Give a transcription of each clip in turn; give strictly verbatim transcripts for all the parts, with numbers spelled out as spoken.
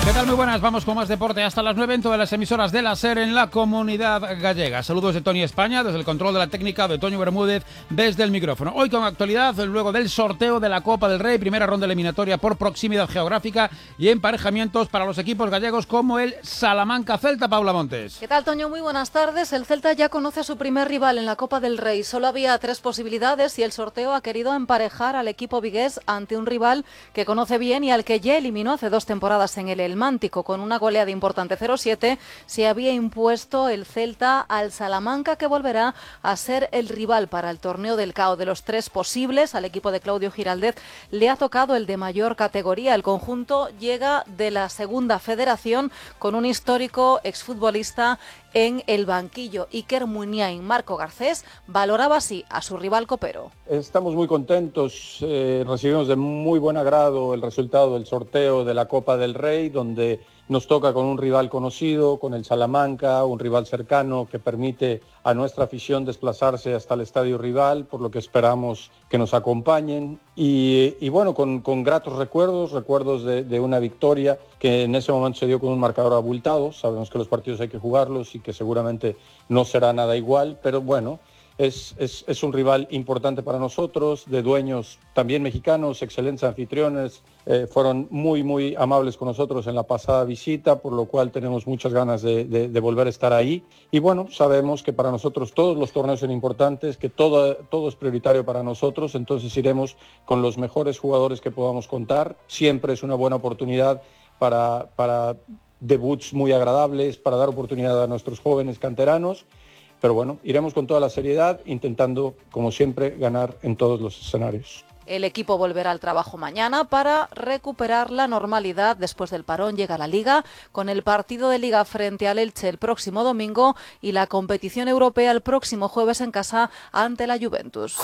¿Qué tal? Muy buenas, vamos con más deporte hasta las nueve en todas las emisoras de la SER en la Comunidad Gallega. Saludos de Tony España, desde el control de la técnica, de Toño Bermúdez, desde el micrófono. Hoy con actualidad, luego del sorteo de la Copa del Rey, primera ronda eliminatoria por proximidad geográfica y emparejamientos para los equipos gallegos como el Salamanca Celta. Paula Montes. ¿Qué tal, Toño? Muy buenas tardes. El Celta ya conoce a su primer rival en la Copa del Rey. Solo había tres posibilidades y el sorteo ha querido emparejar al equipo vigués ante un rival que conoce bien y al que ya eliminó hace dos temporadas en el El Mántico. Con una goleada importante cero siete se había impuesto el Celta al Salamanca, que volverá a ser el rival para el torneo del C A O. De los tres posibles, al equipo de Claudio Giraldez le ha tocado el de mayor categoría. El conjunto llega de la segunda federación con un histórico exfutbolista en el banquillo. Iker Muniain. Marco Garcés valoraba así a su rival copero. Estamos muy contentos, eh, recibimos de muy buen agrado el resultado del sorteo de la Copa del Rey, donde nos toca con un rival conocido, con el Salamanca, un rival cercano que permite a nuestra afición desplazarse hasta el estadio rival, por lo que esperamos que nos acompañen. Y, y bueno, con, con gratos recuerdos, recuerdos de, de una victoria que en ese momento se dio con un marcador abultado. Sabemos que los partidos hay que jugarlos y que seguramente no será nada igual, pero bueno, Es, es, es un rival importante para nosotros, de dueños también mexicanos, excelentes anfitriones, eh, fueron muy, muy amables con nosotros en la pasada visita, por lo cual tenemos muchas ganas de, de, de volver a estar ahí. Y bueno, sabemos que para nosotros todos los torneos son importantes, que todo, todo es prioritario para nosotros, entonces iremos con los mejores jugadores que podamos contar. Siempre es una buena oportunidad para, para debuts muy agradables, para dar oportunidad a nuestros jóvenes canteranos. Pero bueno, iremos con toda la seriedad, intentando, como siempre, ganar en todos los escenarios. El equipo volverá al trabajo mañana para recuperar la normalidad. Después del parón llega la Liga, con el partido de Liga frente al Elche el próximo domingo y la competición europea el próximo jueves en casa ante la Juventus.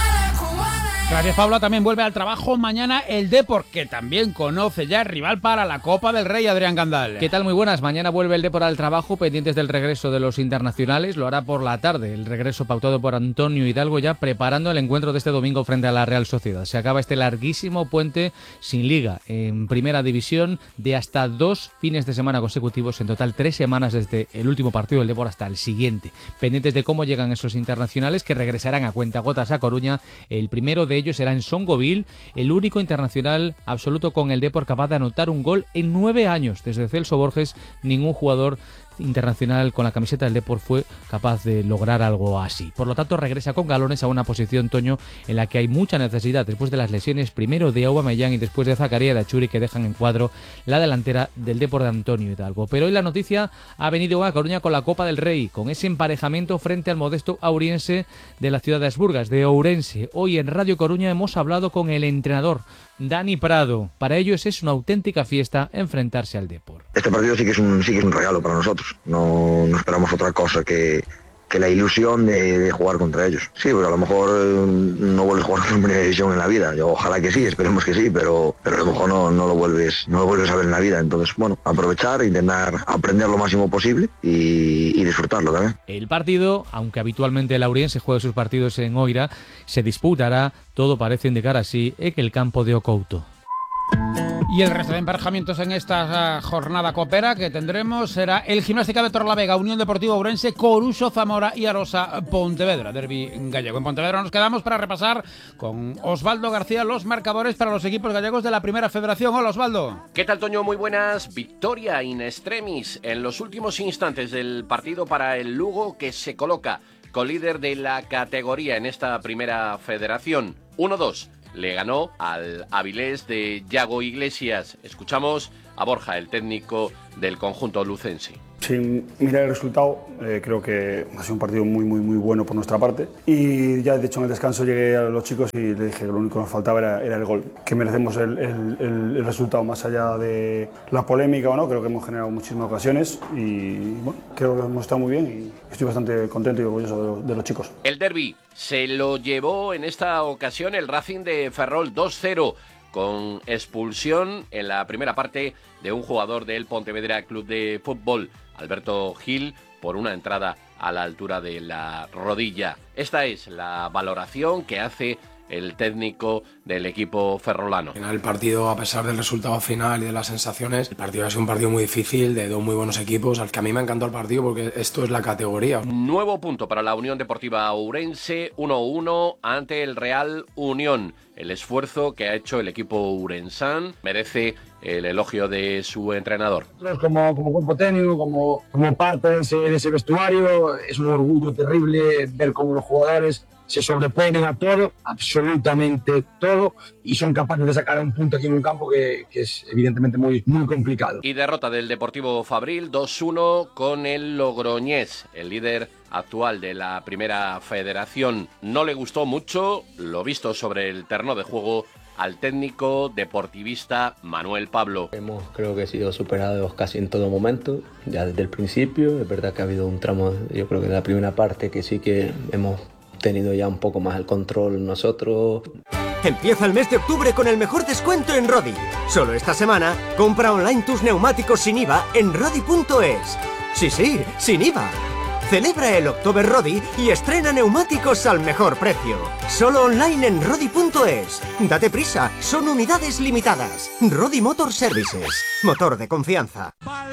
Gracias, Paula. También vuelve al trabajo mañana el Depor, que también conoce ya el rival para la Copa del Rey, Adrián Gandal. ¿Qué tal? Muy buenas. Mañana vuelve el Depor al trabajo, pendientes del regreso de los internacionales. Lo hará por la tarde. El regreso pautado por Antonio Hidalgo, ya preparando el encuentro de este domingo frente a la Real Sociedad. Se acaba este larguísimo puente sin liga en primera división de hasta dos fines de semana consecutivos. En total, tres semanas desde el último partido del Depor hasta el siguiente. Pendientes de cómo llegan esos internacionales que regresarán a cuentagotas a Coruña. El primero de ellos será en Songoville, el único internacional absoluto con el Depor capaz de anotar un gol en nueve años. Desde Celso Borges, ningún jugador internacional con la camiseta del Depor fue capaz de lograr algo así. Por lo tanto, regresa con galones a una posición, Toño, en la que hay mucha necesidad después de las lesiones, primero de Aubameyang y después de Zakaria de Achuri, que dejan en cuadro la delantera del Depor de Antonio Hidalgo. Pero hoy la noticia ha venido a Coruña con la Copa del Rey, con ese emparejamiento frente al modesto Auriense de la ciudad de Asburgas, de Ourense. Hoy en Radio Coruña hemos hablado con el entrenador Dani Prado. Para ellos es una auténtica fiesta enfrentarse al Depor. Este partido sí que es un, sí que es un regalo para nosotros. No, no esperamos otra cosa que, que la ilusión de, de jugar contra ellos. Sí, pero a lo mejor eh, no vuelves a jugar en primera división en la vida. Yo, ojalá que sí, esperemos que sí, pero, pero a lo mejor no, no lo vuelves, no lo vuelves a ver en la vida. Entonces, bueno, aprovechar, intentar aprender lo máximo posible y, y disfrutarlo también. El partido, aunque habitualmente el Auriense juega sus partidos en Oira, se disputará, todo parece indicar así, en el campo de Ocouto. Y el resto de emparejamientos en esta jornada copera que tendremos será el Gimnástica de Torrelavega, Unión Deportiva Ourense, Coruso Zamora y Arosa Pontevedra, derbi gallego. En Pontevedra nos quedamos para repasar con Osvaldo García los marcadores para los equipos gallegos de la Primera Federación. Hola, Osvaldo. ¿Qué tal, Toño? Muy buenas. Victoria in extremis en los últimos instantes del partido para el Lugo, que se coloca colíder de la categoría en esta Primera Federación. uno dos. Le ganó al Avilés de Yago Iglesias. Escuchamos a Borja, el técnico del conjunto lucense. Sin mirar el resultado, eh, creo que ha sido un partido muy, muy, muy bueno por nuestra parte. Y ya, de hecho, en el descanso llegué a los chicos y les dije que lo único que nos faltaba era, era el gol. Que merecemos el, el, el, el resultado más allá de la polémica o no. Creo que hemos generado muchísimas ocasiones y bueno, creo que hemos estado muy bien y estoy bastante contento y orgulloso de los, de los chicos. El derbi se lo llevó en esta ocasión el Racing de Ferrol dos cero. Con expulsión en la primera parte de un jugador del Pontevedra Club de Fútbol, Alberto Gil, por una entrada a la altura de la rodilla. Esta es la valoración que hace el técnico del equipo ferrolano. Al final el partido, a pesar del resultado final y de las sensaciones, el partido ha sido un partido muy difícil, de dos muy buenos equipos, al que a mí me ha encantado el partido porque esto es la categoría. Nuevo punto para la Unión Deportiva Ourense, uno uno ante el Real Unión. El esfuerzo que ha hecho el equipo urensán merece el elogio de su entrenador. Como, como cuerpo técnico, como, como parte de ese, de ese vestuario, es un orgullo terrible ver cómo los jugadores se sobreponen a todo, absolutamente todo, y son capaces de sacar un punto aquí en un campo que, que es evidentemente muy, muy complicado. Y derrota del Deportivo Fabril dos uno con el Logroñés, el líder actual de la Primera Federación. No le gustó mucho lo visto sobre el terreno de juego al técnico deportivista Manuel Pablo. Hemos, creo que, he sido superados casi en todo momento, ya desde el principio. Es verdad que ha habido un tramo, yo creo que de la primera parte, que sí que hemos tenido ya un poco más el control nosotros. Empieza el mes de octubre con el mejor descuento en Rodi. Solo esta semana, compra online tus neumáticos sin I V A en Rodi punto es. Sí, sí, sin I V A. Celebra el October Rodi y estrena neumáticos al mejor precio. Solo online en Rodi punto es. Date prisa, son unidades limitadas. Rodi Motor Services, motor de confianza.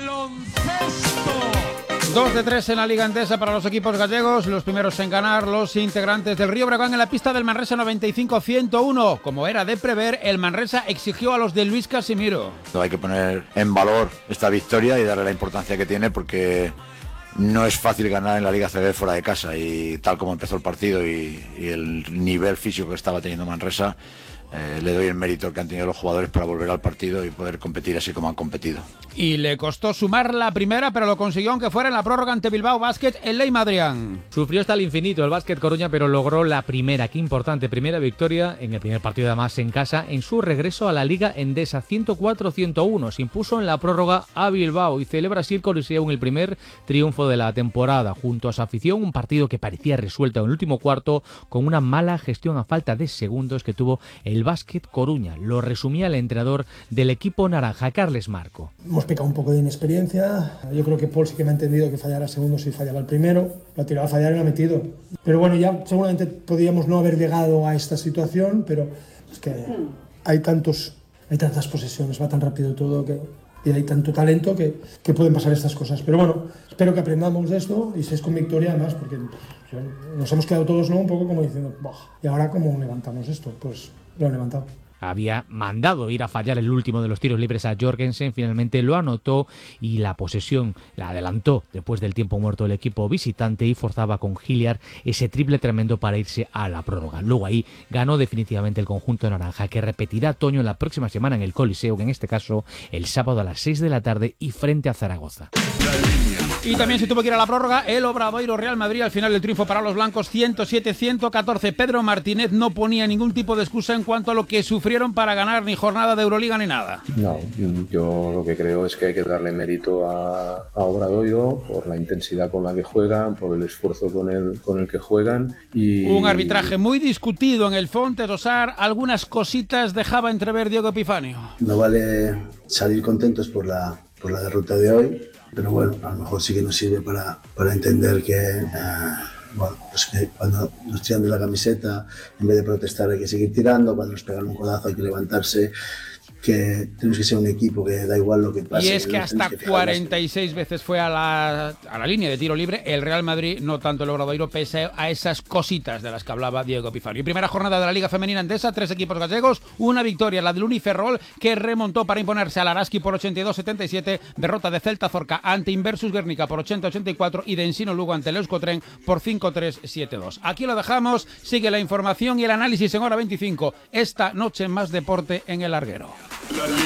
dos de tres en la Liga Endesa para los equipos gallegos, los primeros en ganar los integrantes del Río Breogán en la pista del Manresa noventa y cinco a ciento uno. Como era de prever, el Manresa exigió a los de Luis Casimiro. Hay que poner en valor esta victoria y darle la importancia que tiene, porque no es fácil ganar en la Liga A C B fuera de casa, y tal como empezó el partido y, y el nivel físico que estaba teniendo Manresa, Eh, le doy el mérito que han tenido los jugadores para volver al partido y poder competir así como han competido. Y le costó sumar la primera, pero lo consiguió aunque fuera en la prórroga ante Bilbao Basket en Ley Madrián. Sufrió hasta el infinito el Básquet Coruña, pero logró la primera, qué importante, primera victoria en el primer partido además en casa en su regreso a la Liga Endesa. ciento cuatro a ciento uno, se impuso en la prórroga a Bilbao y celebra así el Coliseo en el primer triunfo de la temporada junto a su afición, un partido que parecía resuelto en el último cuarto con una mala gestión a falta de segundos que tuvo el Básquet Coruña. Lo resumía el entrenador del equipo naranja, Carles Marco. Hemos pecado un poco de inexperiencia. Yo creo que Paul sí que me ha entendido que fallara segundo si fallaba el primero. Lo ha tirado a fallar y lo ha metido. Pero bueno, ya seguramente podríamos no haber llegado a esta situación, pero es que hay tantos, hay tantas posesiones, va tan rápido todo que, y hay tanto talento que, que pueden pasar estas cosas. Pero bueno, espero que aprendamos de esto y si es con victoria además, porque nos hemos quedado todos, ¿no?, un poco como diciendo, ¿y ahora cómo levantamos esto? Pues lo han levantado. Había mandado ir a fallar el último de los tiros libres a Jorgensen, finalmente lo anotó y la posesión la adelantó después del tiempo muerto del equipo visitante y forzaba con Hilliard ese triple tremendo para irse a la prórroga. Luego ahí ganó definitivamente el conjunto naranja, que repetirá Toño en la próxima semana en el Coliseo, en este caso el sábado a las seis de la tarde y frente a Zaragoza. Y también se tuvo que ir a la prórroga el Obradoiro Real Madrid, al final del triunfo para los blancos ciento siete a ciento catorce. Pedro Martínez no ponía ningún tipo de excusa en cuanto a lo que sufrieron para ganar, ni jornada de Euroliga ni nada. No, yo lo que creo es que hay que darle mérito a, a Obradoiro por la intensidad con la que juegan, por el esfuerzo con el, con el que juegan. Y un arbitraje muy discutido en el Fontes Osar, algunas cositas dejaba entrever Diego Epifanio. No vale salir contentos por la, por la derrota de hoy, pero bueno, a lo mejor sí que nos sirve para, para entender que, uh, bueno, pues que cuando nos tiran de la camiseta, en vez de protestar hay que seguir tirando, cuando nos pegan un codazo hay que levantarse, que tenemos que ser un equipo que da igual lo que pase. Y es que hasta cuarenta y seis veces fue a la, a la línea de tiro libre el Real Madrid, no tanto el Obradoiro, pese a esas cositas de las que hablaba Diego Epifanio. Y primera jornada de la Liga Femenina Endesa, tres equipos gallegos, una victoria, la del Uniferrol, que remontó para imponerse al Araski por ochenta y dos a setenta y siete, derrota de Celta Zorca ante Inversus Guernica por ochenta a ochenta y cuatro y de Ensino Lugo ante el Euskotren por cinco a tres, siete a dos. Aquí lo dejamos, sigue la información y el análisis en hora veinticinco. Esta noche más deporte en el Larguero.